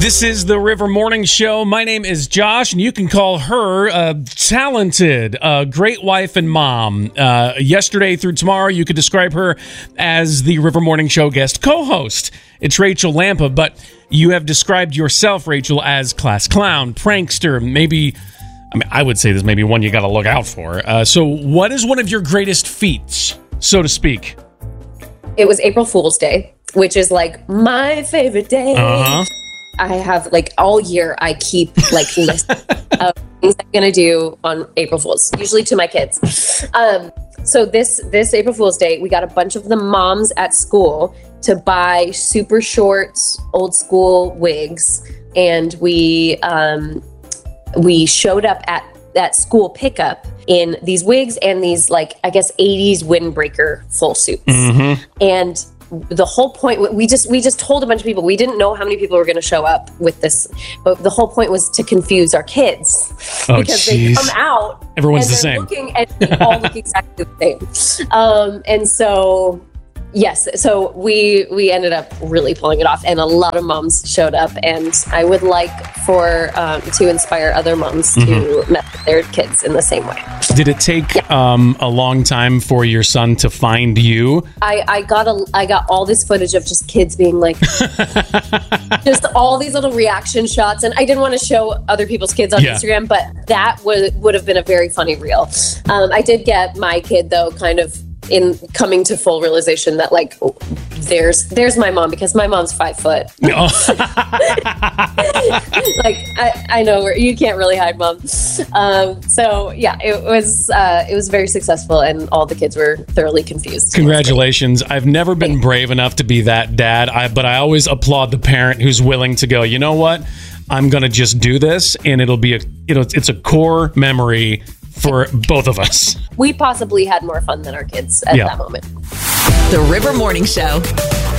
This is the River Morning Show. My name is Josh, and you can call her talented, great wife and mom. Yesterday through tomorrow, you could describe her as the River Morning Show guest co-host. It's Rachel Lampa, but you have described yourself, Rachel, as class clown, prankster, maybe... I would say there's maybe one you got to look out for. So what is one of your greatest feats, so to speak? It was April Fool's Day, which is like my favorite day. Uh-huh. I have all year, I keep lists of things I'm going to do on April Fool's, usually to my kids. So this April Fool's Day, we got a bunch of the moms at school to buy super short, old school wigs. And we showed up at that school pickup in these wigs and these 80s windbreaker full suits. Mm-hmm. And the whole point, we just told a bunch of people. We didn't know how many people were going to show up with this, but the whole point was to confuse our kids because they come out. Everyone's the same. They all look exactly the same. And so. Yes, so we ended up really pulling it off, and a lot of moms showed up, and I would like to inspire other moms to mess with their kids in the same way. Did it take a long time for your son to find you? I got all this footage of just kids being like, just all these little reaction shots, and I didn't want to show other people's kids on Instagram, but that would have been a very funny reel. I did get my kid though, kind of in coming to full realization that there's my mom, because my mom's 5 foot. I know where you can't really hide mom. So yeah, it was very successful, and all the kids were thoroughly confused. Congratulations. I've never been brave enough to be that dad, but I always applaud the parent who's willing to go, you know what? I'm going to just do this, and it'll be it's a core memory for both of us. We possibly had more fun than our kids at that moment. The River Morning Show.